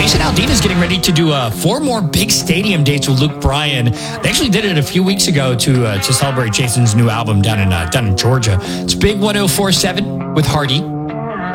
Jason Aldean is getting ready to do 4 more big stadium dates with Luke Bryan. They actually did it a few weeks ago to celebrate Jason's new album down in Georgia. It's Big 104.7 with Hardy.